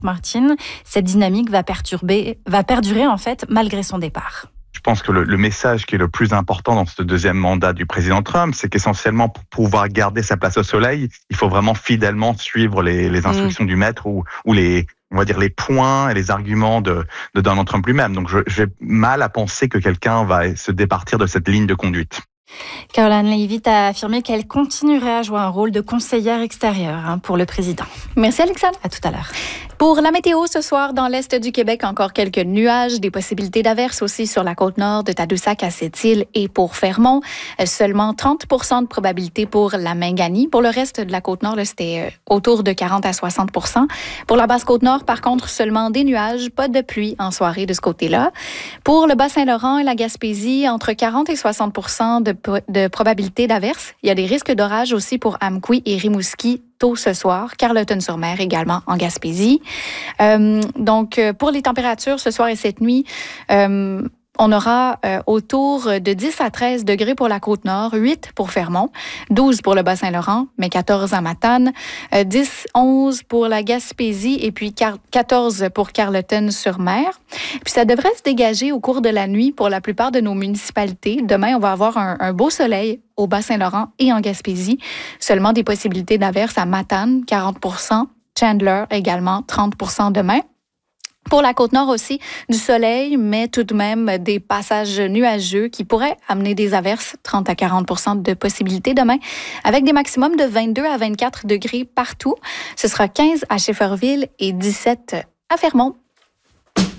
Martin, cette dynamique va perdurer en fait malgré son départ. Je pense que le message qui est le plus important dans ce deuxième mandat du président Trump, c'est qu'essentiellement pour pouvoir garder sa place au soleil, il faut vraiment fidèlement suivre les instructions du maître ou on va dire les points et les arguments de Donald Trump lui-même. Donc j'ai mal à penser que quelqu'un va se départir de cette ligne de conduite. Caroline Leavitt a affirmé qu'elle continuerait à jouer un rôle de conseillère extérieure pour le président. Merci Alexandre. À tout à l'heure. Pour la météo, ce soir, dans l'est du Québec, encore quelques nuages, des possibilités d'averses aussi sur la côte nord de Tadoussac à Sept-Îles et pour Fermont. Seulement 30 % de probabilité pour la Mingani. Pour le reste de la côte nord, là, c'était autour de 40 à 60 %. Pour la basse côte nord, par contre, seulement des nuages, pas de pluie en soirée de ce côté-là. Pour le Bas-Saint-Laurent et la Gaspésie, entre 40 et 60 % de probabilité d'averses. Il y a des risques d'orage aussi pour Amqui et Rimouski tôt ce soir. Carleton-sur-Mer également en Gaspésie. Donc, pour les températures ce soir et cette nuit, on aura autour de 10 à 13 degrés pour la Côte-Nord, 8 pour Fermont, 12 pour le Bas-Saint-Laurent, mais 14 à Matane, 10, 11 pour la Gaspésie et puis 14 pour Carleton-sur-Mer. Puis ça devrait se dégager au cours de la nuit pour la plupart de nos municipalités. Demain, on va avoir un beau soleil au Bas-Saint-Laurent et en Gaspésie. Seulement des possibilités d'averses à Matane, 40 %, Chandler également, 30 % demain. Pour la Côte-Nord aussi, du soleil, mais tout de même des passages nuageux qui pourraient amener des averses, 30 à 40 % de possibilités demain, avec des maximums de 22 à 24 degrés partout. Ce sera 15 à Schefferville et 17 à Fermont.